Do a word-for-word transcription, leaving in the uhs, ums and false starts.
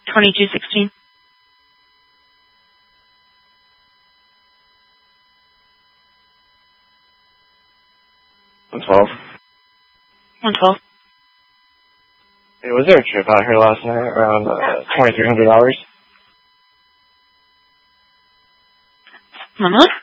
twenty-two sixteen. one twelve. one twelve. Hey, was there a trip out here last night around uh, twenty-three hundred dollars? Mama?